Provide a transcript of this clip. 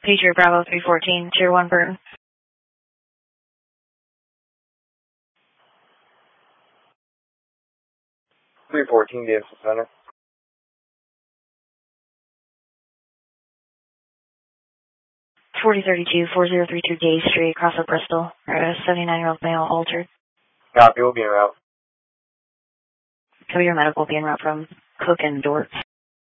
Patriot Bravo 314, Tier 1 Burton. 314, Davidson Center. 4032, 4032 Gay Street, Crossville, Bristol. 79-year-old male altered. Copy, we'll be en route. Cover your medical will be en route from Cook and Dortz.